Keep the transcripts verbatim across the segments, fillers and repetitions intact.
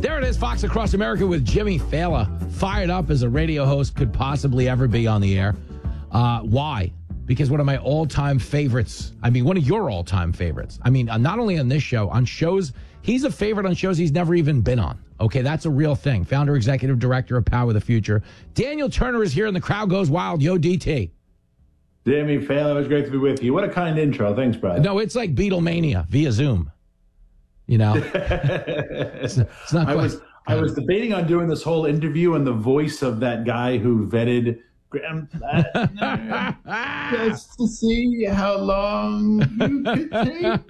There it is, Fox Across America with Jimmy Fallon. Fired up as a radio host could possibly ever be on the air. Uh, why? Because one of my all-time favorites, I mean, one of your all-time favorites. I mean, uh, not only on this show, on shows, he's a favorite on shows he's never even been on. Okay, that's a real thing. Founder, executive director of Power of the Future. Daniel Turner is here and the crowd goes wild. Yo, D T. Jimmy Fallon, it was great to be with you. What a kind intro. Thanks, Brad. No, it's like Beatlemania via Zoom. You know? it's, it's not I quite, was I was debating on doing this whole interview in the voice of that guy who vetted Graham Plattner just to see how long you could take.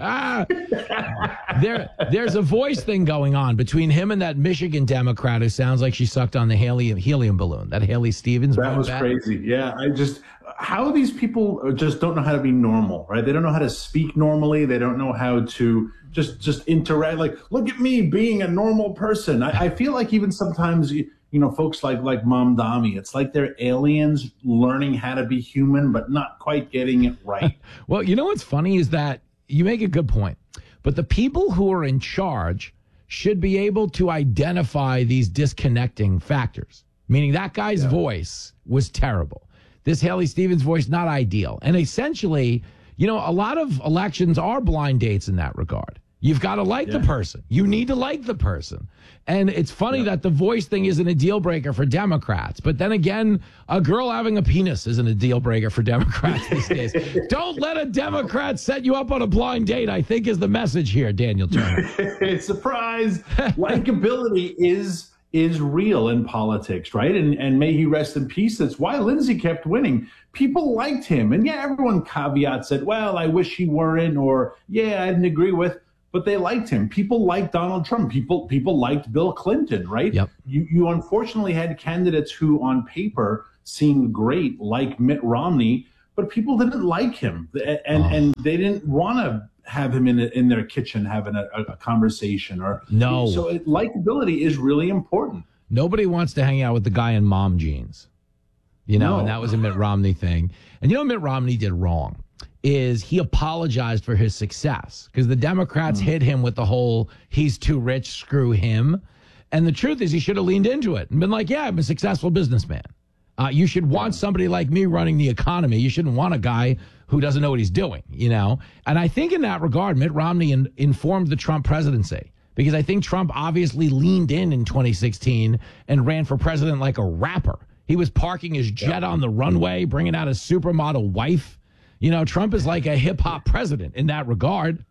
there, there's a voice thing going on between him and that Michigan Democrat who sounds like she sucked on the helium, helium balloon. That Haley Stevens. That was crazy. Yeah, I just, how these people just don't know how to be normal, right? They don't know how to speak normally. They don't know how to just just interact. Like, look at me being a normal person. I, I feel like even sometimes, you, you know, folks like like Mom Dami, it's like they're aliens learning how to be human, but not quite getting it right. Well, you know what's funny is that you make a good point, but the people who are in charge should be able to identify these disconnecting factors, meaning that guy's yeah. voice was terrible. This Haley Stevens voice, not ideal. And essentially, you know, a lot of elections are blind dates in that regard. You've got to like yeah. the person. You need to like the person. And it's funny yeah. that the voice thing isn't a deal breaker for Democrats. But then again, a girl having a penis isn't a deal breaker for Democrats these days. Don't let a Democrat set you up on a blind date, I think is the message here, Daniel Turner. Surprise. Likability is is real in politics, right? And and may he rest in peace. That's why Lindsey kept winning. People liked him. And yeah, everyone caveat said, well, I wish he weren't, or yeah, I didn't agree with. But they liked him. People liked Donald Trump. People people liked Bill Clinton, right? Yep. You you unfortunately had candidates who on paper seemed great, like Mitt Romney, but people didn't like him. And, oh. and they didn't want to have him in in their kitchen having a, a conversation. Or no. So it, likability is really important. Nobody wants to hang out with the guy in mom jeans. You know, no. and that was a Mitt Romney thing. And you know what Mitt Romney did wrong? Is he apologized for his success because the Democrats mm. hit him with the whole he's too rich, screw him. And the truth is he should have leaned into it and been like, yeah, I'm a successful businessman. Uh, you should want somebody like me running the economy. You shouldn't want a guy who doesn't know what he's doing, you know. And I think in that regard, Mitt Romney in, informed the Trump presidency because I think Trump obviously leaned in in twenty sixteen and ran for president like a rapper. He was parking his jet yeah. on the runway, bringing out his supermodel wife. You know, Trump is like a hip hop president in that regard.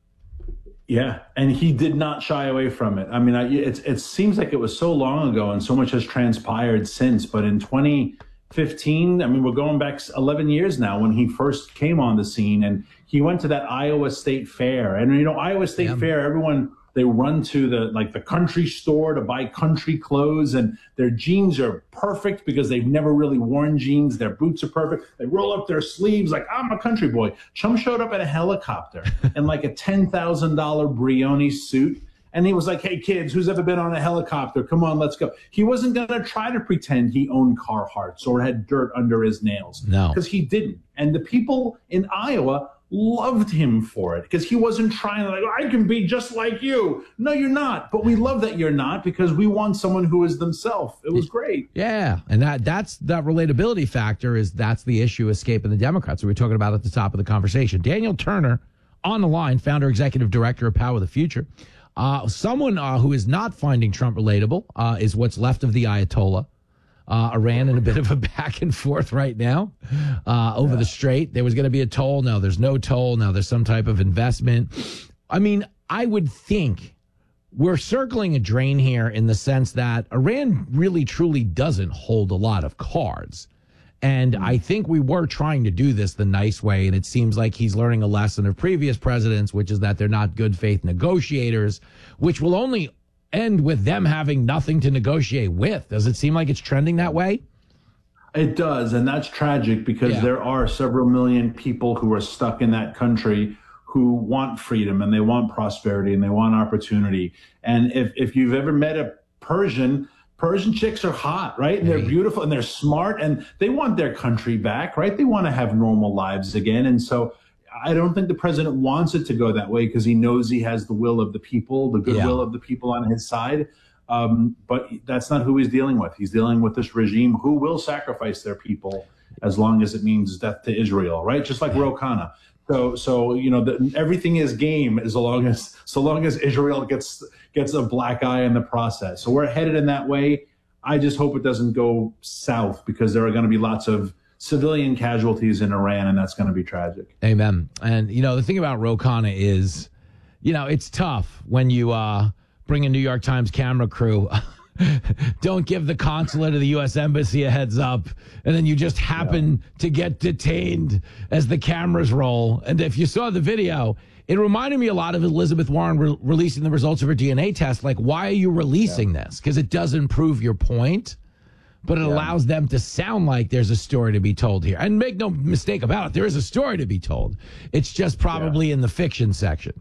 Yeah, and he did not shy away from it. I mean, I, it, it seems like it was so long ago and so much has transpired since. But in twenty fifteen, I mean, we're going back eleven years now when he first came on the scene. And he went to that Iowa State Fair. And, you know, Iowa State yeah. Fair, everyone, they run to the like the country store to buy country clothes, and their jeans are perfect because they've never really worn jeans. Their boots are perfect. They roll up their sleeves like, I'm a country boy. Trump showed up in a helicopter in like a ten thousand dollars Brioni suit. And he was like, hey, kids, who's ever been on a helicopter? Come on, let's go. He wasn't going to try to pretend he owned Carhartts or had dirt under his nails. No. Because he didn't. And the people in Iowa loved him for it because he wasn't trying to like, I can be just like you. No, you're not. But we love that you're not because we want someone who is themselves. It was great. Yeah. And that that's that relatability factor is that's the issue escaping the Democrats that we were talking about at the top of the conversation. Daniel Turner on the line, founder, executive director of Power of the Future. Uh, someone uh, who is not finding Trump relatable uh, is what's left of the Ayatollah. Uh, Iran in a bit of a back and forth right now uh, over yeah. the strait. There was going to be a toll. Now there's no toll. Now there's some type of investment. I mean, I would think we're circling a drain here in the sense that Iran really, truly doesn't hold a lot of cards. And I think we were trying to do this the nice way. And it seems like he's learning a lesson of previous presidents, which is that they're not good faith negotiators, which will only end with them having nothing to negotiate with. Does it seem like it's trending that way? It does, and that's tragic because yeah. there are several million people who are stuck in that country who want freedom and they want prosperity and they want opportunity. And if, if you've ever met a Persian, Persian chicks are hot, right? And they're hey. beautiful and they're smart and they want their country back, right? They want to have normal lives again. And so I don't think the president wants it to go that way because he knows he has the will of the people, the goodwill yeah. of the people on his side. Um, but that's not who he's dealing with. He's dealing with this regime who will sacrifice their people as long as it means death to Israel, right? Just like Ro Khanna. So, so you know, the, everything is game as long as so long as Israel gets gets a black eye in the process. So we're headed in that way. I just hope it doesn't go south, because there are going to be lots of civilian casualties in Iran, and that's going to be tragic. Amen. And you know, the thing about Ro Khanna is, you know, it's tough when you uh, bring a New York Times camera crew. Don't give the consulate or the U S embassy a heads up, and then you just happen yeah. to get detained as the cameras roll. And if you saw the video, it reminded me a lot of Elizabeth Warren re- releasing the results of her D N A test. Like, why are you releasing yeah. this? Because it doesn't prove your point, but it yeah. allows them to sound like there's a story to be told here. And make no mistake about it, there is a story to be told. It's just probably yeah. in the fiction section.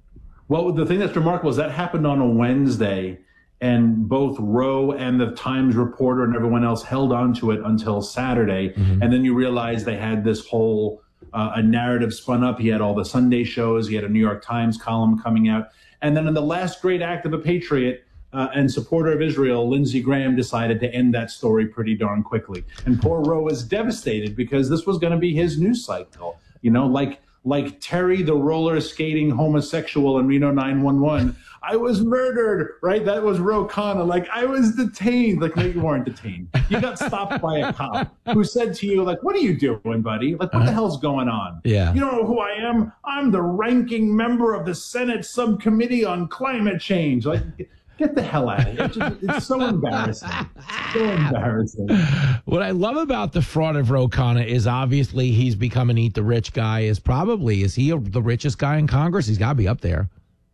Well, the thing that's remarkable is that happened on a Wednesday, and both Roe and the Times reporter and everyone else held on to it until Saturday. Mm-hmm. And then you realize they had this whole uh, a narrative spun up. He had all the Sunday shows. He had a New York Times column coming out. And then in the last great act of a patriot uh, and supporter of Israel, Lindsey Graham decided to end that story pretty darn quickly. And poor Roe was devastated, because this was going to be his news cycle. You know, like like Terry, the roller skating homosexual in Reno nine one one. I was murdered, right? That was Ro Khanna. Like, I was detained. Like, no, you weren't detained. You got stopped by a cop who said to you, like, what are you doing, buddy? Like, what uh, the hell's going on? Yeah. You don't know who I am? I'm the ranking member of the Senate Subcommittee on Climate Change. Like, get the hell out of here. It's, just, it's so embarrassing. So embarrassing. What I love about the fraud of Ro Khanna is obviously he's become an eat the rich guy. Is probably, is he a, the richest guy in Congress? He's got to be up there.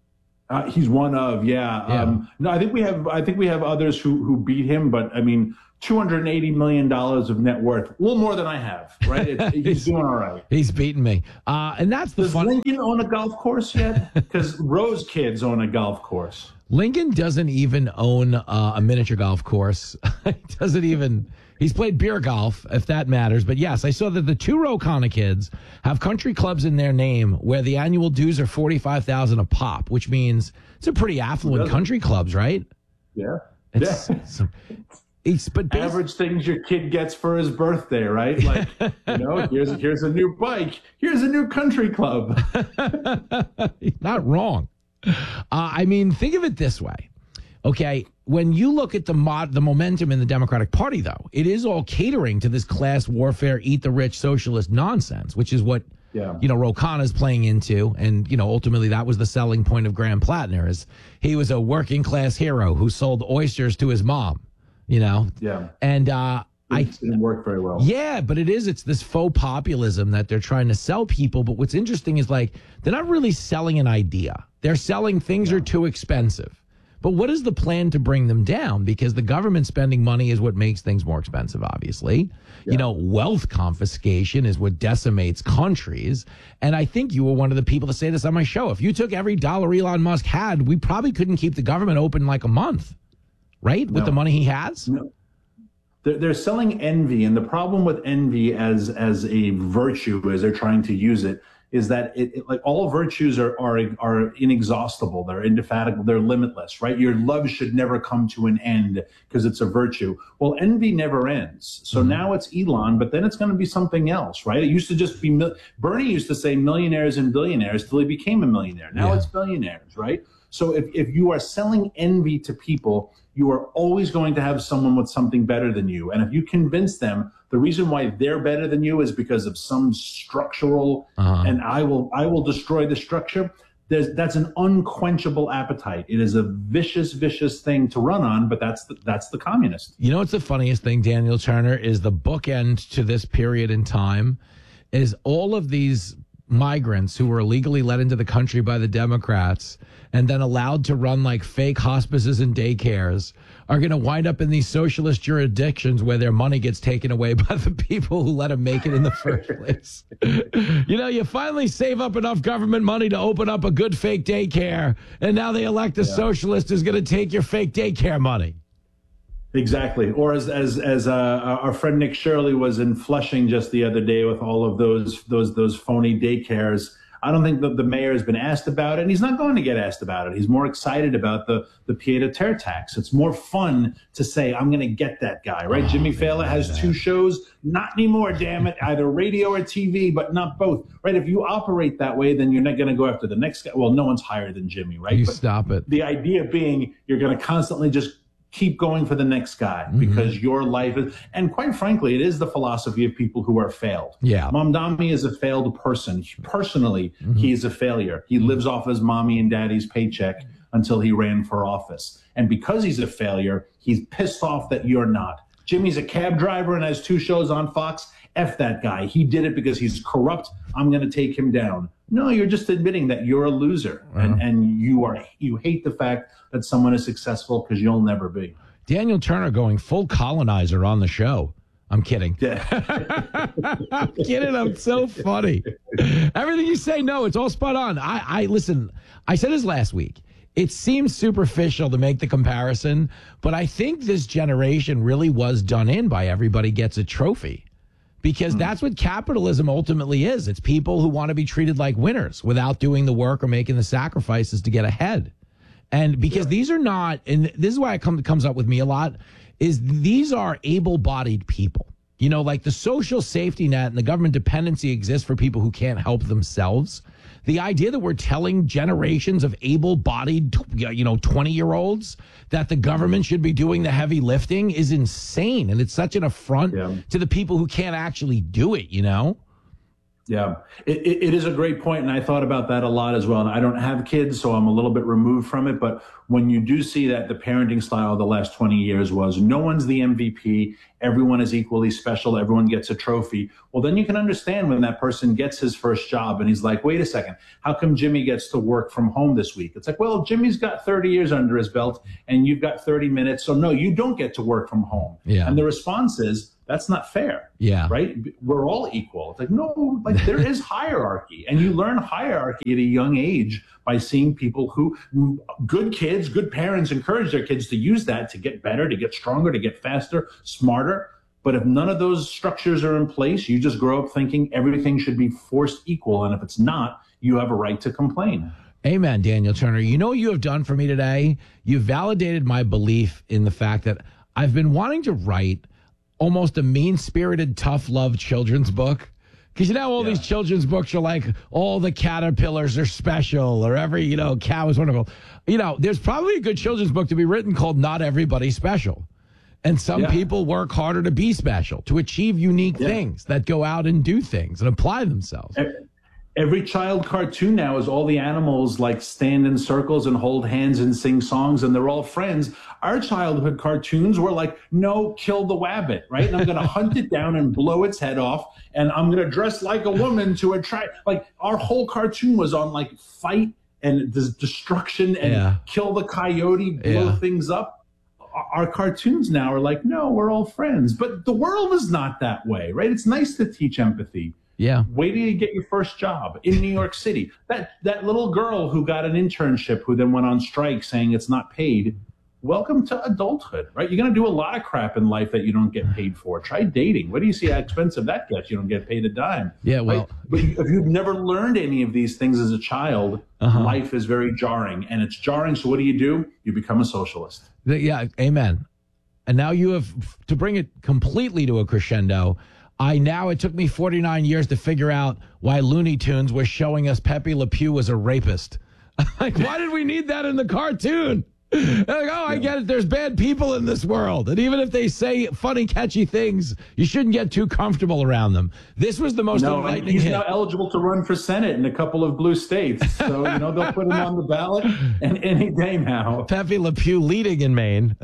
Uh, he's one of, yeah. yeah. Um, no, I think we have. I think we have others who who beat him, but I mean, two hundred eighty million dollars of net worth, a little more than I have. Right? It, he's, he's doing all right. He's beating me, uh, and that's the Does fun. Lincoln own a golf course yet? Because Rose's kids own a golf course. Lincoln doesn't even own uh, a miniature golf course. He doesn't even. He's played beer golf, if that matters. But yes, I saw that the two Ro Khanna kids have country clubs in their name where the annual dues are forty-five thousand dollars a pop, which means it's a pretty affluent country clubs, right? Yeah. It's, yeah. It's, it's, but basically, average things your kid gets for his birthday, right? Like, you know, here's here's a new bike, here's a new country club. Not wrong. Uh, I mean, think of it this way. Okay, when you look at the mod, the momentum in the Democratic Party, though, it is all catering to this class warfare, eat the rich socialist nonsense, which is what, yeah. you know, Ro Khanna is playing into. And, you know, ultimately that was the selling point of Graham Plattner, is he was a working class hero who sold oysters to his mom, you know? Yeah. And uh, it I didn't work very well. Yeah, but it is. It's this faux populism that they're trying to sell people. But what's interesting is, like, they're not really selling an idea. They're selling things yeah. are too expensive. But what is the plan to bring them down? Because the government spending money is what makes things more expensive, obviously. Yeah. You know, wealth confiscation is what decimates countries. And I think you were one of the people to say this on my show. If you took every dollar Elon Musk had, we probably couldn't keep the government open like a month, right? No. With the money he has? No. They're, they're selling envy. And the problem with envy as, as a virtue, as they're trying to use it, is that it, it, like all virtues are, are are inexhaustible, they're indefatigable, they're limitless, right? Your love should never come to an end because it's a virtue. Well, envy never ends. So mm-hmm. now it's Elon, but then it's going to be something else, right? It used to just be, mil- Bernie used to say millionaires and billionaires till he became a millionaire. Now yeah. it's billionaires, right? So if, if you are selling envy to people, you are always going to have someone with something better than you. And if you convince them the reason why they're better than you is because of some structural, uh-huh. and I will I will destroy the structure, there's, that's an unquenchable appetite. It is a vicious, vicious thing to run on, but that's the, that's the communist. You know what's the funniest thing, Daniel Turner, is the bookend to this period in time is all of these migrants who were illegally let into the country by the Democrats and then allowed to run like fake hospices and daycares are going to wind up in these socialist jurisdictions where their money gets taken away by the people who let them make it in the first place. You know, you finally save up enough government money to open up a good fake daycare, and now they elect a yeah. socialist who's going to take your fake daycare money. Exactly. Or as as as uh, our friend Nick Shirley was in Flushing just the other day with all of those those those phony daycares. I don't think that the mayor has been asked about it, and he's not going to get asked about it. He's more excited about the, the pied-à-terre tax. It's more fun to say, I'm going to get that guy, right? Oh, Jimmy Fallon has two shows. Not anymore, damn it. Either radio or T V, but not both, right? If you operate that way, then you're not going to go after the next guy. Well, no one's higher than Jimmy, right? You but stop it. The idea being you're going to constantly just keep going for the next guy because mm-hmm. your life is, and quite frankly, it is the philosophy of people who are failed. Yeah. Mamdani is a failed person. Personally, mm-hmm. he is a failure. He lives off his mommy and daddy's paycheck until he ran for office. And because he's a failure, he's pissed off that you're not. Jimmy's a cab driver and has two shows on Fox. F that guy. He did it because he's corrupt. I'm going to take him down. No, you're just admitting that you're a loser uh-huh. and, and you are you hate the fact that someone is successful because you'll never be. Daniel Turner going full colonizer on the show. I'm kidding. Yeah. I'm kidding. I'm so funny. Everything you say, no, it's all spot on. I, I listen, I said this last week. It seems superficial to make the comparison, but I think this generation really was done in by everybody gets a trophy. Because that's what capitalism ultimately is. It's people who want to be treated like winners without doing the work or making the sacrifices to get ahead. And because yeah. these are not, and this is why it come, comes up with me a lot, is these are able-bodied people. You know, like the social safety net and the government dependency exists for people who can't help themselves. The idea that we're telling generations of able-bodied, you know, twenty-year-olds that the government should be doing the heavy lifting is insane. And it's such an affront yeah. to the people who can't actually do it, you know? Yeah, it, it, it is a great point, and I thought about that a lot as well. And I don't have kids, so I'm a little bit removed from it. But when you do see that the parenting style of the last twenty years was no one's the M V P, everyone is equally special, everyone gets a trophy. Well, then you can understand when that person gets his first job and he's like, wait a second, how come Jimmy gets to work from home this week? It's like, well, Jimmy's got thirty years under his belt and you've got thirty minutes. So no, you don't get to work from home. Yeah. And the response is, that's not fair. Yeah. Right? We're all equal. It's like, no, like there is hierarchy. And you learn hierarchy at a young age by seeing people who, good kids, good parents encourage their kids to use that to get better, to get stronger, to get faster, smarter. But if none of those structures are in place, you just grow up thinking everything should be forced equal. And if it's not, you have a right to complain. Amen, Daniel Turner. You know what you have done for me today? You've validated my belief in the fact that I've been wanting to write almost a mean-spirited, tough love children's book. Because you know all yeah. these children's books are like, all the caterpillars are special, or every, you know, cow is wonderful. You know, there's probably a good children's book to be written called Not Everybody's Special. And some yeah. people work harder to be special, to achieve unique yeah. things, that go out and do things and apply themselves. Every child cartoon now is all the animals like stand in circles and hold hands and sing songs, and they're all friends. Our childhood cartoons were like, no, kill the wabbit, right? And I'm going to hunt it down and blow its head off, and I'm going to dress like a woman to attract. Like, our whole cartoon was on like fight and destruction and yeah. kill the coyote, blow yeah. things up. Our cartoons now are like, no, we're all friends. But the world is not that way, right? It's nice to teach empathy. Yeah. Wait till you get your first job in New York City. That that little girl who got an internship who then went on strike saying it's not paid. Welcome to adulthood, right? You're going to do a lot of crap in life that you don't get paid for. Try dating. What do you see how expensive that gets? You don't get paid a dime. Yeah, well. Right? But if you've never learned any of these things as a child, uh-huh. life is very jarring. And it's jarring, so what do you do? You become a socialist. Yeah, amen. And now you have, to bring it completely to a crescendo, I now, it took me forty-nine years to figure out why Looney Tunes was showing us Pepe Le Pew was a rapist. Like, why did we need that in the cartoon? Like, oh, I get it. There's bad people in this world. And even if they say funny, catchy things, you shouldn't get too comfortable around them. This was the most no, enlightening he's hit. now eligible to run for Senate in a couple of blue states. So, you know, they'll put him on the ballot and any day now. Pepe Le Pew leading in Maine.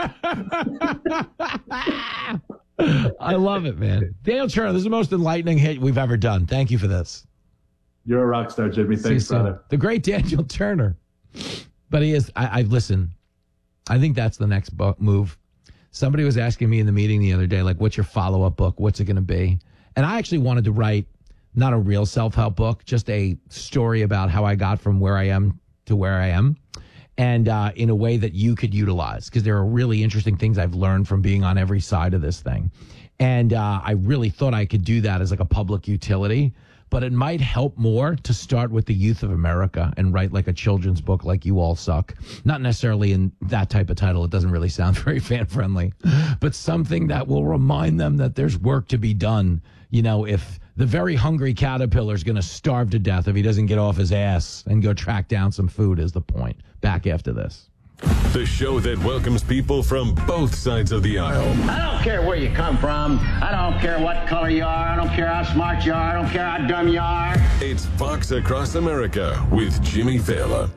I love it, man. Daniel Turner, this is the most enlightening hit we've ever done. Thank you for this. You're a rock star, Jimmy. Thanks, brother. The great Daniel Turner. But he is, I, I listen, I think that's the next bo- move. Somebody was asking me in the meeting the other day, like, what's your follow-up book? What's it going to be? And I actually wanted to write not a real self-help book, just a story about how I got from where I am to where I am. And uh, in a way that you could utilize, because there are really interesting things I've learned from being on every side of this thing. And uh, I really thought I could do that as like a public utility. but it might help more to start with the youth of America and write like a children's book like You All Suck. Not necessarily in that type of title. It doesn't really sound very fan-friendly, but something that will remind them that there's work to be done. You know, if the very hungry caterpillar is going to starve to death if he doesn't get off his ass and go track down some food is the point. Back after this. The show that welcomes people from both sides of the aisle. I don't care where you come from. I don't care what color you are. I don't care how smart you are. I don't care how dumb you are. It's Fox Across America with Jimmy Failla.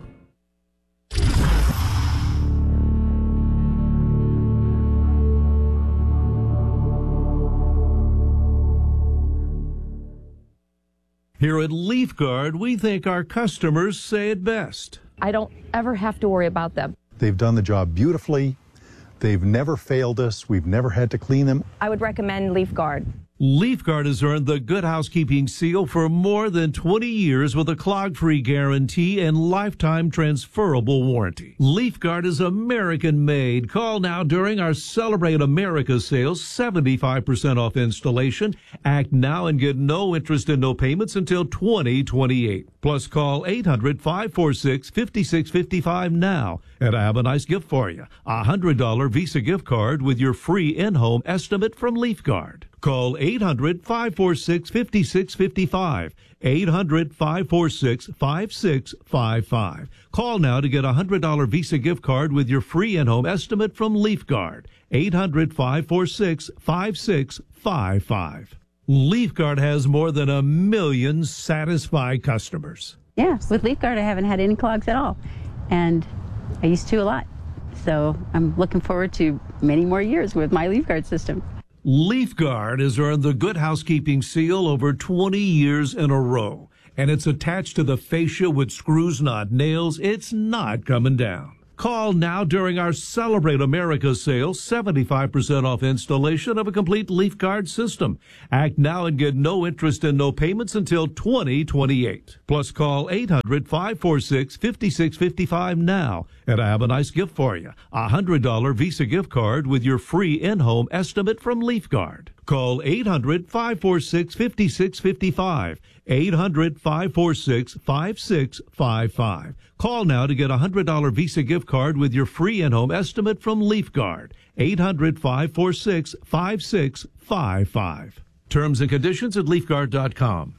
Here at LeafGuard, we think our customers say it best. I don't ever have to worry about them. They've done the job beautifully. They've never failed us. We've never had to clean them. I would recommend LeafGuard. LeafGuard has earned the Good Housekeeping seal for more than twenty years with a clog-free guarantee and lifetime transferable warranty. LeafGuard is American-made. Call now during our Celebrate America sales, seventy-five percent off installation. Act now and get no interest and no payments until twenty twenty-eight. Plus, call eight hundred, five four six, five six five five now. And I have a nice gift for you, a one hundred dollars Visa gift card with your free in-home estimate from LeafGuard. Call eight hundred, five four six, five six five five, eight hundred, five four six, five six five five. Call now to get a one hundred dollars Visa gift card with your free in-home estimate from LeafGuard, eight hundred, five four six, five six five five. LeafGuard has more than a million satisfied customers. Yeah, with LeafGuard I haven't had any clogs at all, and I used to a lot. So I'm looking forward to many more years with my LeafGuard system. LeafGuard has earned the Good Housekeeping seal over twenty years in a row, and it's attached to the fascia with screws, not nails. It's not coming down. Call now during our Celebrate America sale, seventy-five percent off installation of a complete LeafGuard system. Act now and get no interest and no payments until twenty twenty-eight. Plus, call eight hundred, five four six, five six five five now. And I have a nice gift for you, a one hundred dollars Visa gift card with your free in-home estimate from LeafGuard. Call eight hundred, five four six, five six five five, eight hundred, five four six, five six five five. Call now to get a one hundred dollars Visa gift card with your free in-home estimate from LeafGuard, eight hundred, five four six, five six five five. Terms and conditions at leafguard dot com.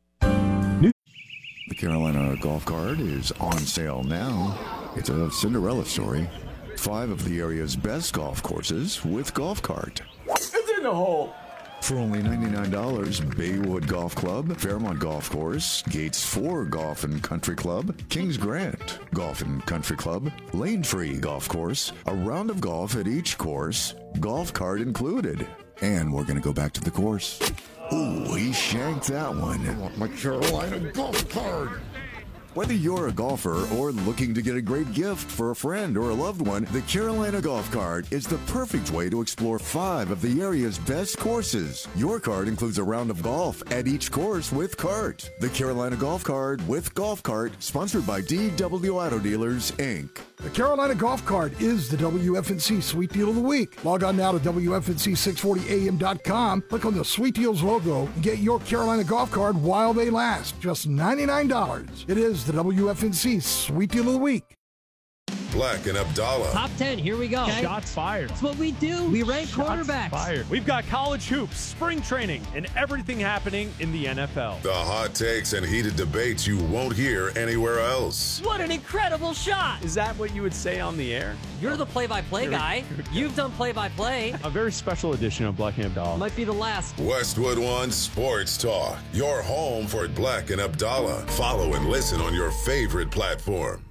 The Carolina Golf Card is on sale now. It's a Cinderella story. Five of the area's best golf courses with Golf Cart. It's in the hole. For only ninety-nine dollars, Baywood Golf Club, Fairmont Golf Course, Gates four Golf and Country Club, Kings Grant Golf and Country Club, Lane Tree Golf Course, a round of golf at each course, golf cart included. And we're going to go back to the course. Ooh, he shanked that one. I want my Carolina Golf Card. Whether you're a golfer or looking to get a great gift for a friend or a loved one, the Carolina Golf Card is the perfect way to explore five of the area's best courses. Your card includes a round of golf at each course with cart. The Carolina Golf Card with Golf Cart, sponsored by D W Auto Dealers, Incorporated. The Carolina Golf Card is the W F N C Sweet Deal of the Week. Log on now to W F N C six forty A M dot com, click on the Sweet Deals logo, and get your Carolina Golf Card while they last. Just ninety-nine dollars. It is the W F N C Sweet Deal of the Week. Black and Abdallah. Top ten, here we go. Okay. Shots fired. That's what we do. We rank Shots quarterbacks. Fired. We've got college hoops, spring training, and everything happening in the N F L. The hot takes and heated debates you won't hear anywhere else. What an incredible shot. Is that what you would say on the air? You're the play-by-play guy. You've done play-by-play. A very special edition of Black and Abdallah. Might be the last. Westwood One Sports Talk. Your home for Black and Abdallah. Follow and listen on your favorite platform.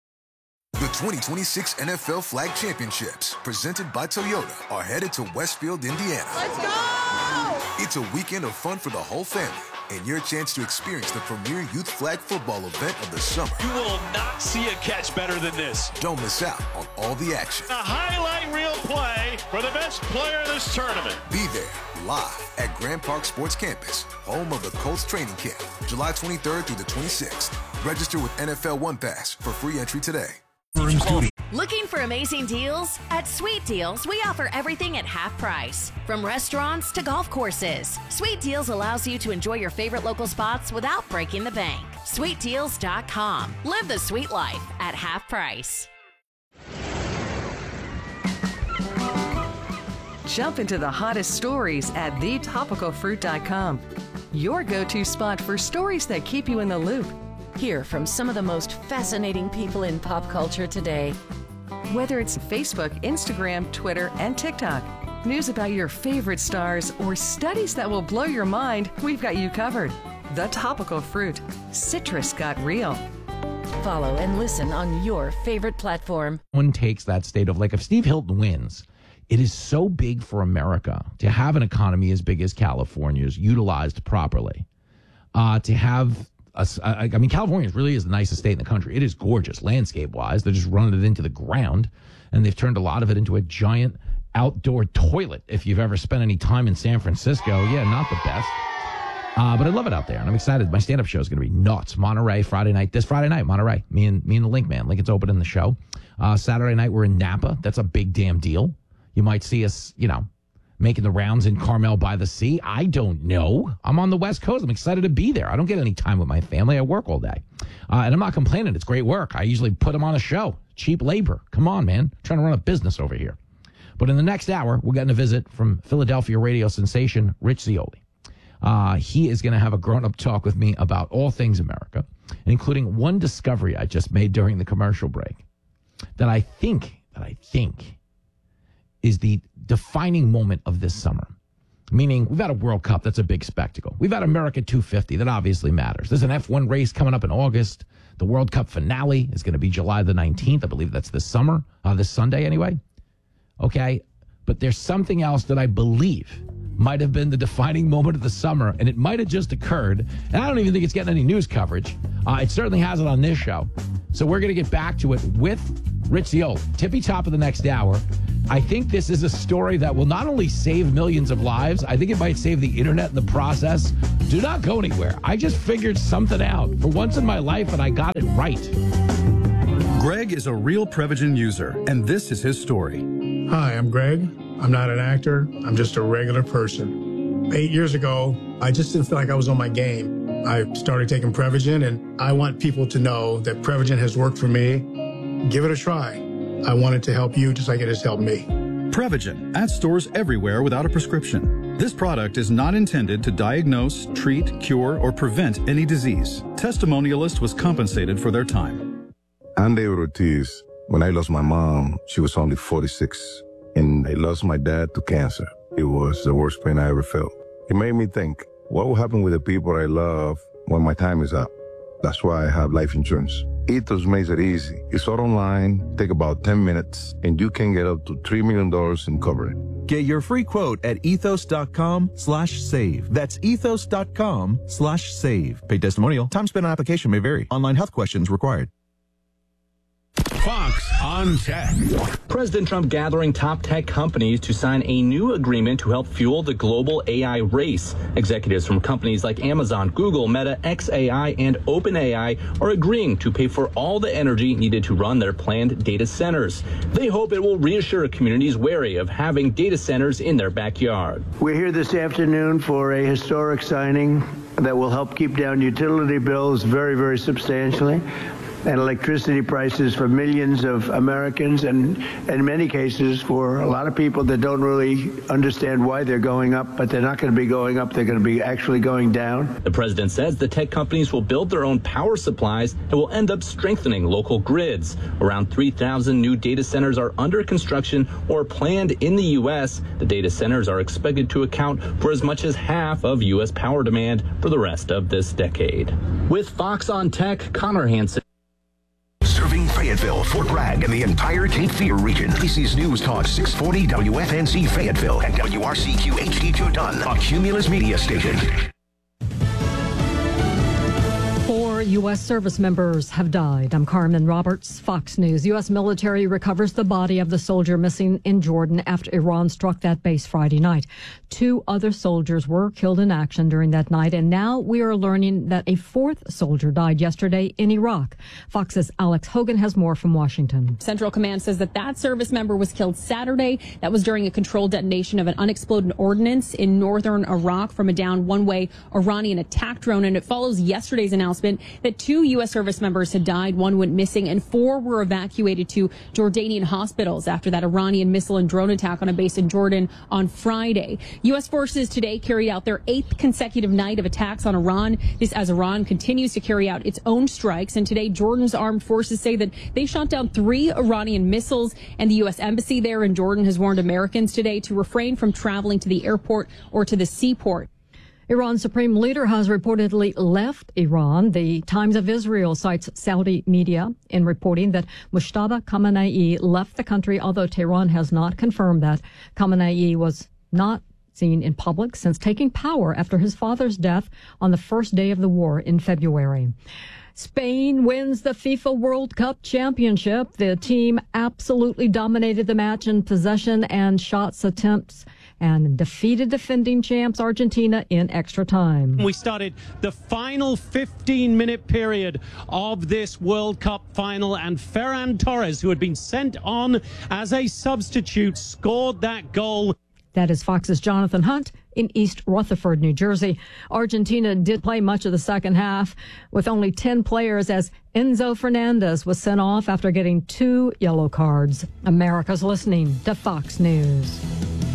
The twenty twenty-six N F L Flag Championships, presented by Toyota, are headed to Westfield, Indiana. Let's go! It's a weekend of fun for the whole family, and your chance to experience the premier youth flag football event of the summer. You will not see a catch better than this. Don't miss out on all the action. A highlight reel play for the best player in this tournament. Be there, live at Grand Park Sports Campus, home of the Colts training camp, July twenty-third through the twenty-sixth. Register with N F L One Pass for free entry today. Looking for amazing deals? At Sweet Deals, we offer everything at half price. From restaurants to golf courses, Sweet Deals allows you to enjoy your favorite local spots without breaking the bank. sweet deals dot com. Live the sweet life at half price. Jump into the hottest stories at the topical fruit dot com. Your go-to spot for stories that keep you in the loop. Hear from some of the most fascinating people in pop culture today. Whether it's Facebook, Instagram, Twitter, and TikTok, news about your favorite stars, or studies that will blow your mind, we've got you covered. The Topical Fruit. Citrus got real. Follow and listen on your favorite platform. One takes that state of, like, if Steve Hilton wins, it is so big for America to have an economy as big as California's utilized properly. Uh, to have, a, I mean, California really is the nicest state in the country. It is gorgeous landscape-wise. They're just running it into the ground, and they've turned a lot of it into a giant outdoor toilet. If you've ever spent any time in San Francisco, yeah, not the best. Uh, but I love it out there, and I'm excited. My stand-up show is going to be nuts. Monterey, Friday night. This Friday night, Monterey. Me and me and the Link Man. Lincoln's opening the show. Uh, Saturday night, we're in Napa. That's a big damn deal. You might see us, you know, making the rounds in Carmel by the Sea. I don't know. I'm on the West Coast. I'm excited to be there. I don't get any time with my family. I work all day. Uh, and I'm not complaining. It's great work. I usually put them on a show. Cheap labor. Come on, man. I'm trying to run a business over here. But in the next hour, we're getting a visit from Philadelphia radio sensation Rich Zeoli. Uh, he is going to have a grown-up talk with me about all things America, including one discovery I just made during the commercial break that I think, that I think is the defining moment of this summer. Meaning, we've had a World Cup. That's a big spectacle. We've had America two fifty. That obviously matters. There's an F one race coming up in August. The World Cup finale is going to be July the nineteenth. I believe that's this summer, uh, this Sunday anyway. Okay, but there's something else that I believe might have been the defining moment of the summer, and it might have just occurred, and I don't even think it's getting any news coverage. Uh, it certainly hasn't on this show. So we're going to get back to it with Rich Zeoli, tippy top of the next hour. I think this is a story that will not only save millions of lives, I think it might save the internet in the process. Do not go anywhere. I just figured something out for once in my life, and I got it right. Greg is a real Prevagen user, and this is his story. Hi, I'm Greg. I'm not an actor. I'm just a regular person. Eight years ago, I just didn't feel like I was on my game. I started taking Prevagen, and I want people to know that Prevagen has worked for me. Give it a try. I want it to help you just like it has helped me. Prevagen, at stores everywhere without a prescription. This product is not intended to diagnose, treat, cure, or prevent any disease. Testimonialist was compensated for their time. I'm David Ortiz. When I lost my mom, she was only forty-six, and I lost my dad to cancer. It was the worst pain I ever felt. It made me think, what will happen with the people I love when my time is up? That's why I have life insurance. Ethos makes it easy. It's all online, take about ten minutes, and you can get up to three million dollars in coverage. Get your free quote at ethos.com slash save. That's ethos.com slash save. Paid testimonial. Time spent on application may vary. Online health questions required. Fox on Tech. President Trump gathering top tech companies to sign a new agreement to help fuel the global A I race. Executives from companies like Amazon, Google, Meta, X A I, and OpenAI are agreeing to pay for all the energy needed to run their planned data centers. They hope it will reassure communities wary of having data centers in their backyard. We're here this afternoon for a historic signing that will help keep down utility bills very, very substantially, and electricity prices for millions of Americans, and in many cases for a lot of people that don't really understand why they're going up, but they're not going to be going up, they're going to be actually going down. The president says the tech companies will build their own power supplies and will end up strengthening local grids. Around three thousand new data centers are under construction or planned in the U S. The data centers are expected to account for as much as half of U S power demand for the rest of this decade. With Fox on Tech, Connor Hansen. Serving Fayetteville, Fort Bragg, and the entire Cape Fear region. This is News Talk six forty W F N C Fayetteville and W R C Q H D two Dunn, a Cumulus media station. For U S service members have died. I'm Carmen Roberts, Fox News. U S military recovers the body of the soldier missing in Jordan after Iran struck that base Friday night. Two other soldiers were killed in action during that night, and now we are learning that a fourth soldier died yesterday in Iraq. Fox's Alex Hogan has more from Washington. Central Command says that that service member was killed Saturday. That was during a controlled detonation of an unexploded ordnance in northern Iraq from a down one-way Iranian attack drone, and it follows yesterday's announcement that two U S service members had died, one went missing, and four were evacuated to Jordanian hospitals after that Iranian missile and drone attack on a base in Jordan on Friday. U S forces today carried out their eighth consecutive night of attacks on Iran. This as Iran continues to carry out its own strikes, and today Jordan's armed forces say that they shot down three Iranian missiles, and the U S embassy there in Jordan has warned Americans today to refrain from traveling to the airport or to the seaport. Iran's supreme leader has reportedly left Iran. The Times of Israel cites Saudi media in reporting that Mustafa Khamenei left the country, although Tehran has not confirmed that. Khamenei was not seen in public since taking power after his father's death on the first day of the war in February. Spain wins the FIFA World Cup championship. The team absolutely dominated the match in possession and shots attempts and defeated defending champs Argentina in extra time. We started the final fifteen-minute period of this World Cup final, and Ferran Torres, who had been sent on as a substitute, scored that goal. That is Fox's Jonathan Hunt in East Rutherford, New Jersey. Argentina did play much of the second half with only ten players as Enzo Fernandez was sent off after getting two yellow cards. America's listening to Fox News.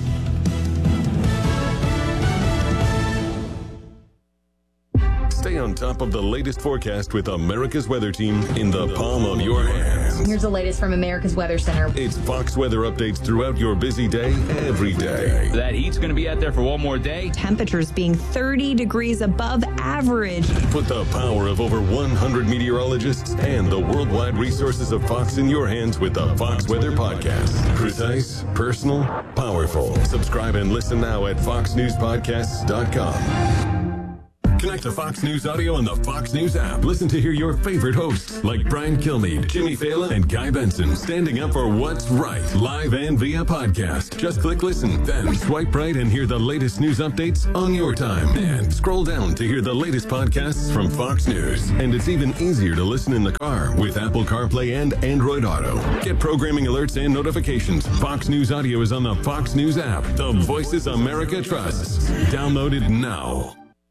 Stay on top of the latest forecast with America's Weather Team in the palm of your hands. Here's the latest from America's Weather Center. It's Fox weather updates throughout your busy day, every day. That heat's going to be out there for one more day. Temperatures being thirty degrees above average. Put the power of over one hundred meteorologists and the worldwide resources of Fox in your hands with the Fox Weather Podcast. Precise, personal, powerful. Subscribe and listen now at fox news podcasts dot com. Connect to Fox News Audio on the Fox News app. Listen to hear your favorite hosts like Brian Kilmeade, Jimmy Fallon, and Guy Benson standing up for what's right, live and via podcast. Just click listen, then swipe right and hear the latest news updates on your time. And scroll down to hear the latest podcasts from Fox News. And it's even easier to listen in the car with Apple CarPlay and Android Auto. Get programming alerts and notifications. Fox News Audio is on the Fox News app. The voices America trusts. Download it now.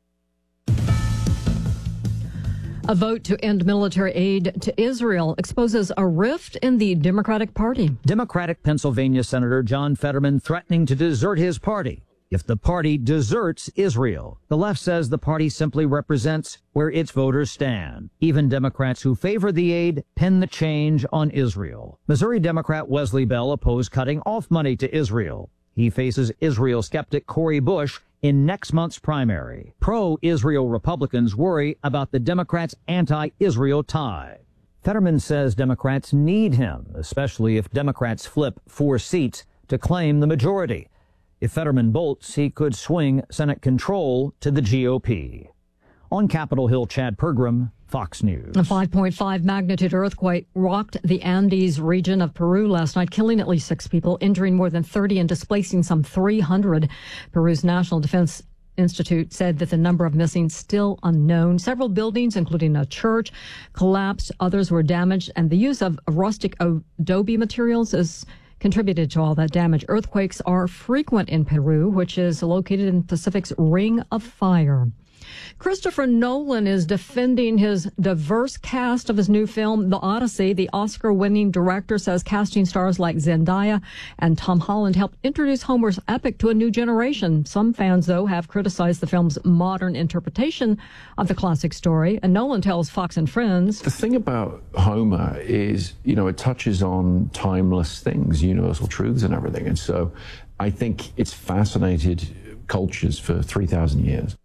A vote to end military aid to Israel exposes a rift in the Democratic Party. Democratic Pennsylvania Senator John Fetterman threatening to desert his party if the party deserts Israel. The left says the party simply represents where its voters stand. Even Democrats who favor the aid pin the change on Israel. Missouri Democrat Wesley Bell opposed cutting off money to Israel. He faces Israel skeptic Cori Bush in next month's primary. Pro-Israel Republicans worry about the Democrats' anti-Israel tie. Fetterman says Democrats need him, especially if Democrats flip four seats to claim the majority. If Fetterman bolts, he could swing Senate control to the G O P. On Capitol Hill, Chad Pergram, Fox News. A five point five magnitude earthquake rocked the Andes region of Peru last night, killing at least six people, injuring more than thirty, and displacing some three hundred. Peru's National Defense Institute said that the number of missing still unknown. Several buildings, including a church, collapsed. Others were damaged, and the use of rustic adobe materials is contributed to all that damage. Earthquakes are frequent in Peru, which is located in Pacific's Ring of Fire. Christopher Nolan is defending his diverse cast of his new film, The Odyssey. The Oscar-winning director says casting stars like Zendaya and Tom Holland helped introduce Homer's epic to a new generation. Some fans, though, have criticized the film's modern interpretation of the classic story. And Nolan tells Fox and Friends, the thing about Homer is, you know, it touches on timeless things, universal truths and everything. And so I think it's fascinated cultures for three thousand years.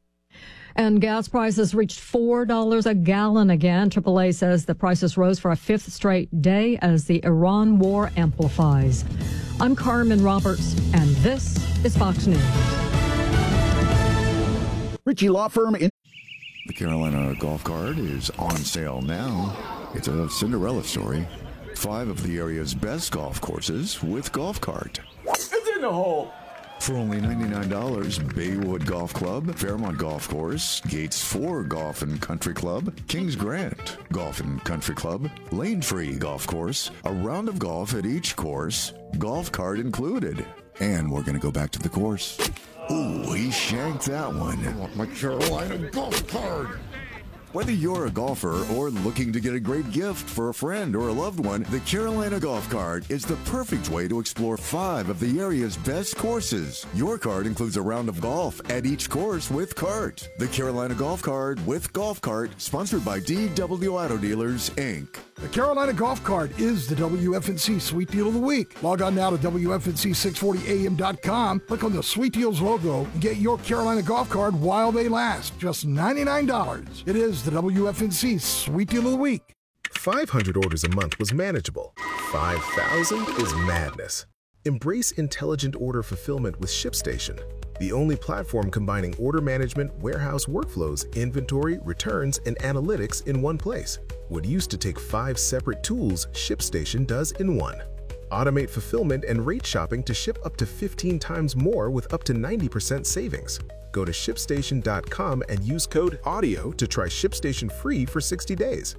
And gas prices reached four dollars a gallon again. triple A says the prices rose for a fifth straight day as the Iran war amplifies. I'm Carmen Roberts, and this is Fox News. Ritchie Law Firm in Carolina golf cart is on sale now. It's a Cinderella story. Five of the area's best golf courses with golf cart. It's in the hole. For only ninety-nine dollars, Baywood Golf Club, Fairmont Golf Course, Gates four Golf and Country Club, Kings Grant Golf and Country Club, Lane Free Golf Course, a round of golf at each course, golf cart included. And we're going to go back to the course. Ooh, he shanked that one. I want my Carolina golf cart. Whether you're a golfer or looking to get a great gift for a friend or a loved one, the Carolina Golf Cart is the perfect way to explore five of the area's best courses. Your cart includes a round of golf at each course with cart. The Carolina Golf Cart with golf cart, sponsored by D W Auto Dealers, Incorporated. The Carolina Golf Cart is the W F N C Sweet Deal of the Week. Log on now to W F N C six forty A M dot com, click on the Sweet Deals logo, and get your Carolina Golf Cart while they last. Just ninety-nine dollars. It is the W F N C Sweet Deal of the Week. five hundred orders a month was manageable. five thousand is madness. Embrace intelligent order fulfillment with ShipStation, the only platform combining order management, warehouse workflows, inventory, returns, and analytics in one place. What used to take five separate tools, ShipStation does in one. Automate fulfillment and rate shopping to ship up to fifteen times more with up to ninety percent savings. Go to ship station dot com and use code AUDIO to try ShipStation free for sixty days.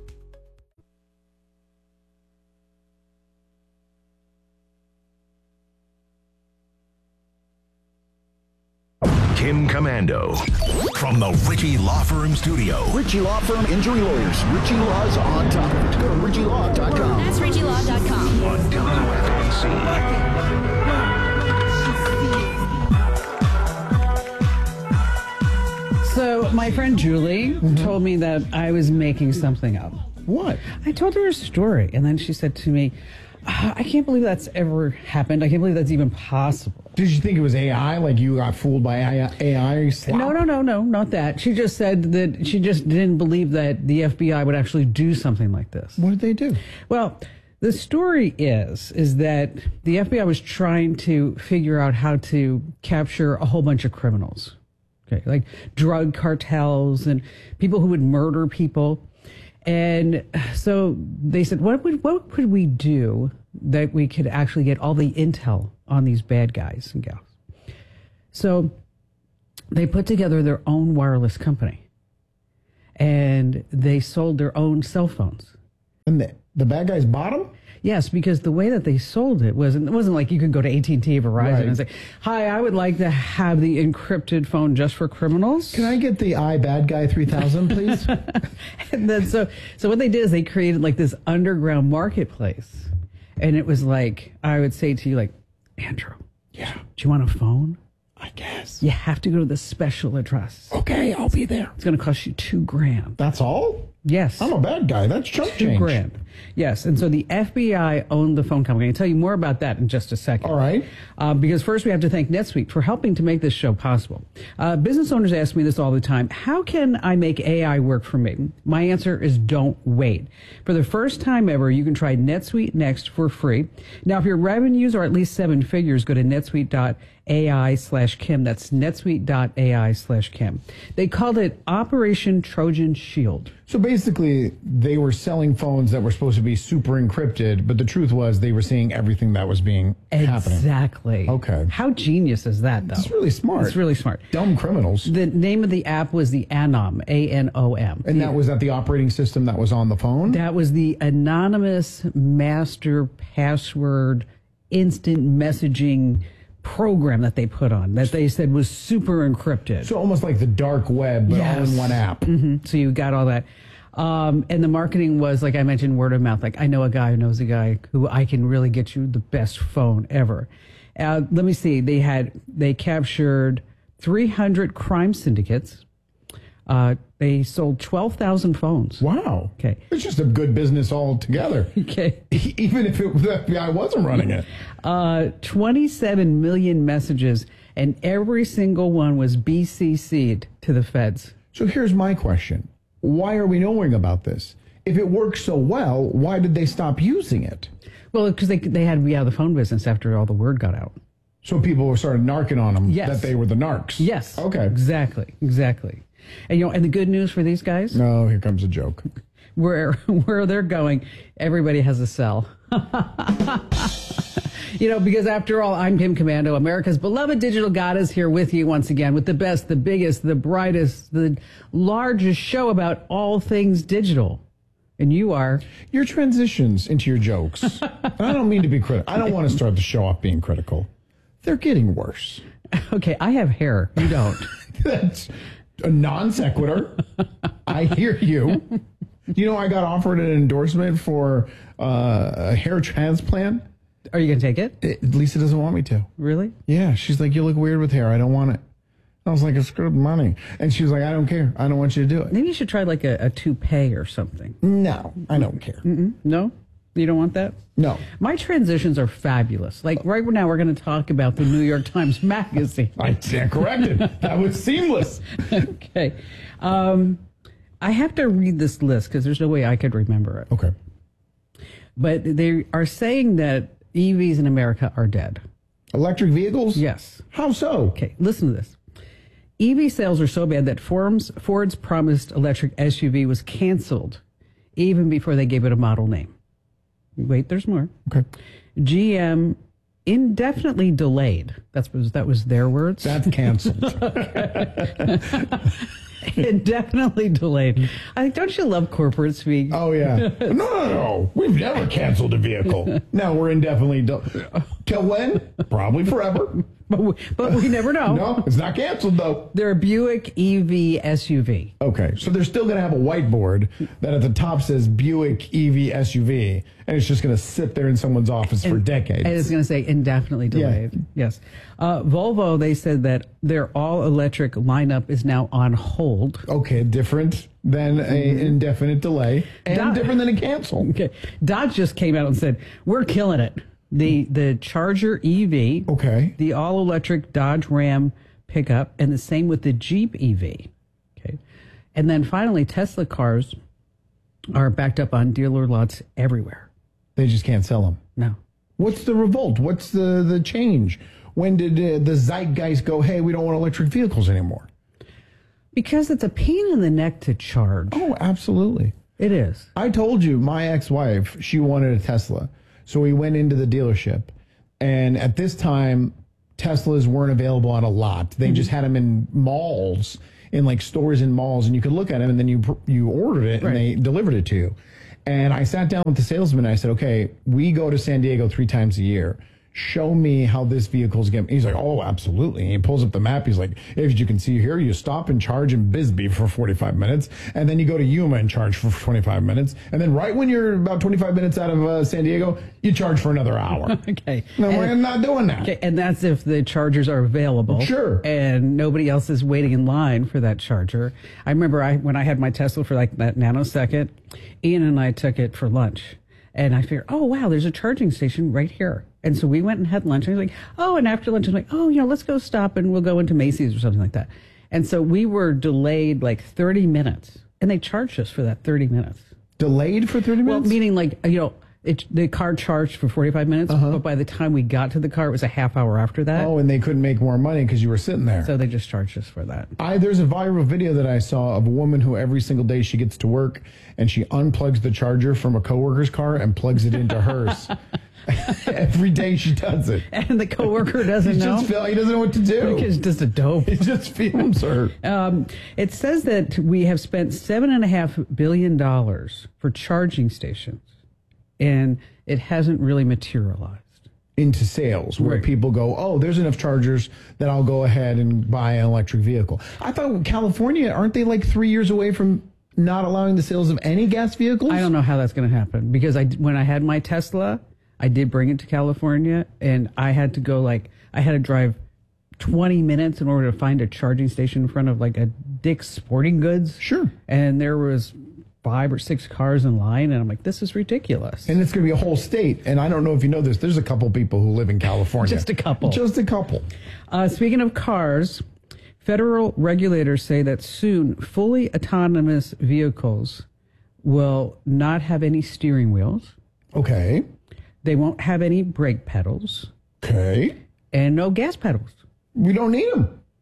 Kim Commando from the Ritchie Law Firm studio. Ritchie Law Firm Injury Lawyers. Ritchie Law's on top of it. Go to ritchie law dot com. That's ritchie law dot com. On W F N C. So my friend Julie mm-hmm. told me that I was making something up. What? I told her a story, and then she said to me, oh, I can't believe that's ever happened. I can't believe that's even possible. Did you think it was A I? Like you got fooled by A I? Slop? No, no, no, no, not that. She just said that she just didn't believe that the F B I would actually do something like this. What did they do? Well, the story is, is that the F B I was trying to figure out how to capture a whole bunch of criminals. Okay, like drug cartels and people who would murder people. And so they said, what would, what could we do that we could actually get all the intel on these bad guys and gals? So they put together their own wireless company, and they sold their own cell phones. And the, the bad guys bought them? Yes, because the way that they sold it wasn't, it wasn't like you could go to A T and T or Verizon right. and say, hi, I would like to have the encrypted phone just for criminals. Can I get the iBadGuy three thousand, please? And then so, so what they did is they created like this underground marketplace. And it was like, I would say to you, like, Andrew, yeah, do you want a phone? I guess. You have to go to the special address. Okay, I'll be there. It's going to cost you two grand. That's all? Yes. I'm a bad guy. That's chump two change. grand. Yes. And so the F B I owned the phone company. I'll tell you more about that in just a second. All right. Uh, because first we have to thank NetSuite for helping to make this show possible. Uh, business owners ask me this all the time. How can I make A I work for me? My answer is don't wait. For the first time ever, you can try NetSuite Next for free. Now, if your revenues are at least seven figures, go to netsuite dot A I slash Kim. That's netsuite dot A I slash Kim. They called it Operation Trojan Shield. So basically, they were selling phones that were supposed to be super encrypted, but the truth was they were seeing everything that was being happening. Exactly. Okay. How genius is that, though? It's really smart. It's really smart. Dumb criminals. The name of the app was the Anom, A N O M. And that was that the operating system that was on the phone? That was the anonymous master password instant messaging program that they put on, that they said was super encrypted. So almost like the dark web, but yes. all in one app. Mm-hmm. So you got all that. Um, and the marketing was, like I mentioned, word of mouth. Like, I know a guy who knows a guy who I can really get you the best phone ever. Uh, let me see. They had, they captured three hundred crime syndicates. Uh, they sold twelve thousand phones. Wow. Okay. It's just a good business altogether. Okay. Even if it, the F B I wasn't running it. Uh, twenty-seven million messages, and every single one was B C C'd to the feds. So here's my question. Why are we knowing about this? If it works so well, why did they stop using it? Well, because they, they had to be out of the phone business after all the word got out. So people were started narking on them yes. that they were the narcs. Yes. Okay. Exactly. Exactly. And you know, and the good news for these guys? No, here comes a joke. Where where they're going, everybody has a cell. You know, because after all, I'm Kim Commando, America's beloved digital goddess, here with you once again with the best, the biggest, the brightest, the largest show about all things digital. And you are? Your transitions into your jokes. I don't mean to be critical. I don't want to start the show off being critical. They're getting worse. Okay, I have hair. You don't. That's a non sequitur. I hear you. You know, I got offered an endorsement for uh, a hair transplant. Are you going to take it? it? Lisa doesn't want me to. Really? Yeah. She's like, you look weird with hair. I don't want it. I was like, it's good money. And she was like, I don't care. I don't want you to do it. Maybe you should try like a, a toupee or something. No, I don't care. Mm-mm. No? You don't want that? No. My transitions are fabulous. Like right now, we're going to talk about the New York Times Magazine. I stand corrected. That was seamless. Okay. Um, I have to read this list because there's no way I could remember it. Okay. But they are saying that E Vs in America are dead. Electric vehicles? Yes. How so? Okay, listen to this. E V sales are so bad that Ford's, Ford's promised electric S U V was canceled even before they gave it a model name. Wait, there's more. Okay. G M indefinitely delayed. That's was that was their words. That's canceled. Indefinitely delayed. I think, don't you love corporate speak? Oh yeah. No, no, no. We've never canceled a vehicle. No, we're indefinitely delayed. Till when? Probably forever. But we, but we never know. No, it's not canceled though. They're a Buick E V S U V. Okay, so they're still going to have a whiteboard that at the top says Buick E V S U V, and it's just going to sit there in someone's office and, for decades. And it's going to say indefinitely delayed. Yeah. Yes. Uh, Volvo, they said that their all-electric lineup is now on hold. Okay, different than an indefinite delay, and Dodge, different than a cancel. Okay, Dodge just came out and said, we're killing it. The the Charger E V, okay, the all-electric Dodge Ram pickup, and the same with the Jeep E V. Okay, and then finally, Tesla cars are backed up on dealer lots everywhere. They just can't sell them. No. What's the revolt? What's the the change? When did uh, the zeitgeist go, hey, we don't want electric vehicles anymore? Because it's a pain in the neck to charge. Oh, absolutely. It is. I told you, my ex-wife, she wanted a Tesla. So we went into the dealership, and at this time, Teslas weren't available on a lot. They mm-hmm. just had them in malls, in like stores in malls, and you could look at them, and then you you ordered it, right, and they delivered it to you. And I sat down with the salesman, and I said, okay, we go to San Diego three times a year. Show me how this vehicle's getting. He's like, oh, absolutely. And he pulls up the map. He's like, as you can see here, you stop and charge in Bisbee for forty-five minutes, and then you go to Yuma and charge for twenty-five minutes, and then right when you're about twenty-five minutes out of uh, San Diego, you charge for another hour. Okay. No, and, we're not doing that. Okay, and that's if the chargers are available. Sure. And nobody else is waiting in line for that charger. I remember I when I had my Tesla for like that nanosecond, Ian and I took it for lunch. And I figured, oh, wow, there's a charging station right here. And so we went and had lunch. And he was like, oh, and after lunch, I was like, oh, you know, let's go stop and we'll go into Macy's or something like that. And so we were delayed like thirty minutes. And they charged us for that thirty minutes. Delayed for thirty minutes? Well, meaning like, you know, it, the car charged for forty-five minutes. Uh-huh. But by the time we got to the car, it was a half hour after that. Oh, and they couldn't make more money because you were sitting there. So they just charged us for that. I There's a viral video that I saw of a woman who every single day she gets to work and she unplugs the charger from a coworker's car and plugs it into hers. Every day she does it. And the coworker doesn't he know? Just feel, he doesn't know what to do. He's just a dope. He just films her. Um, it says that we have spent seven point five billion dollars for charging stations, and it hasn't really materialized. Into sales, where right. people go, oh, there's enough chargers that I'll go ahead and buy an electric vehicle. I thought California, aren't they like three years away from not allowing the sales of any gas vehicles? I don't know how that's going to happen, because I, when I had my Tesla, I did bring it to California, and I had to go like, I had to drive twenty minutes in order to find a charging station in front of like a Dick's Sporting Goods. Sure. And there was five or six cars in line, and I'm like, this is ridiculous. And it's going to be a whole state. And I don't know if you know this, there's a couple people who live in California. Just a couple. Just a couple. Uh, speaking of cars, federal regulators say that soon fully autonomous vehicles will not have any steering wheels. Okay. They won't have any brake pedals. Okay. And no gas pedals. We don't need them.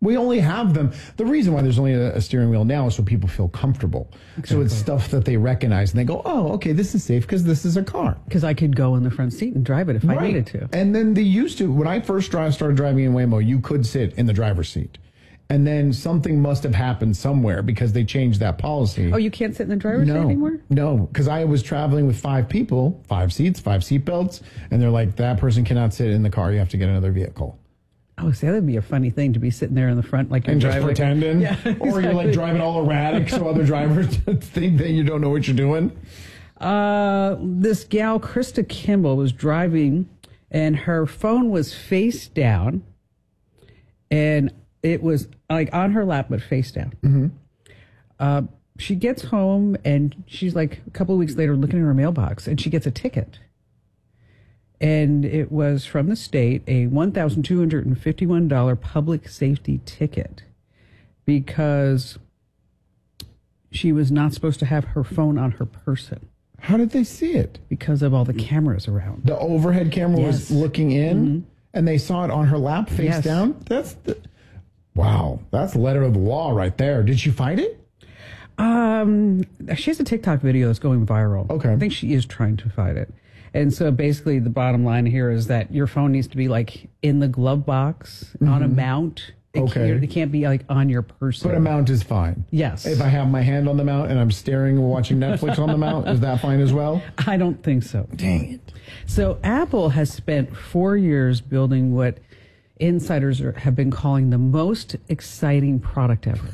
We only have them. The reason why there's only a, a steering wheel now is so people feel comfortable. Exactly. So it's stuff that they recognize and they go, oh, okay, this is safe because this is a car. Because I could go in the front seat and drive it if right. I needed to. And then they used to. When I first drive, started driving in Waymo, you could sit in the driver's seat. And then something must have happened somewhere because they changed that policy. Oh, you can't sit in the driver's no, seat anymore? No, because I was traveling with five people, five seats, five seat belts, and they're like, that person cannot sit in the car. You have to get another vehicle. Oh, see, that'd be a funny thing to be sitting there in the front like you're and just driving. pretending. Yeah, exactly. Or you're like driving all erratic so other drivers think that you don't know what you're doing. Uh, this gal, Krista Kimball, was driving and her phone was face down and it was like on her lap, but face down. Mm-hmm. Uh, she gets home and she's like a couple of weeks later looking in her mailbox and she gets a ticket. And it was from the state, a one thousand two hundred fifty-one dollars public safety ticket because she was not supposed to have her phone on her person. How did they see it? Because of all the cameras around. The overhead camera yes. was looking in mm-hmm. and they saw it on her lap face yes. down? That's the... Wow, that's the letter of the law right there. Did she fight it? Um, she has a TikTok video that's going viral. Okay. I think she is trying to fight it. And so basically the bottom line here is that your phone needs to be like in the glove box mm-hmm. on a mount. It okay. Can't, it can't be like on your person. But a mount is fine. Yes. If I have my hand on the mount and I'm staring or watching Netflix on the mount, is that fine as well? I don't think so. Dang it. So Apple has spent four years building what insiders are, have been calling the most exciting product ever.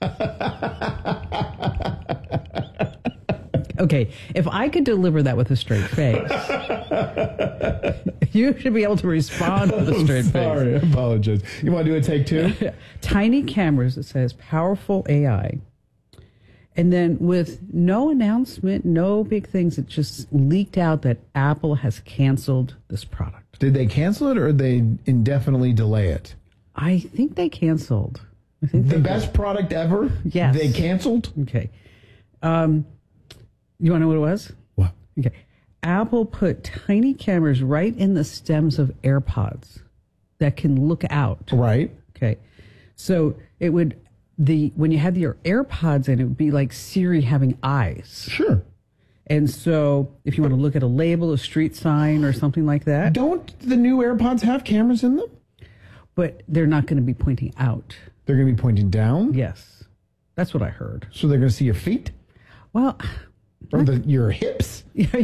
Okay, if I could deliver that with a straight face, you should be able to respond with a straight Sorry, face. Sorry, I apologize. You want to do a take two? Tiny cameras that says powerful A I. And then with no announcement, no big things, it just leaked out that Apple has canceled this product. Did they cancel it or did they indefinitely delay it? I think they canceled. I think the they best did. product ever? Yes. They canceled? Okay. Um, you want to know what it was? What? Okay. Apple put tiny cameras right in the stems of AirPods that can look out. Right. Okay. So it would, the when you had your AirPods in, it would be like Siri having eyes. Sure. And so if you want to look at a label, a street sign, or something like that. Don't the new AirPods have cameras in them? But they're not going to be pointing out. They're going to be pointing down? Yes. That's what I heard. So they're going to see your feet? Well... Or the, your hips? Yeah.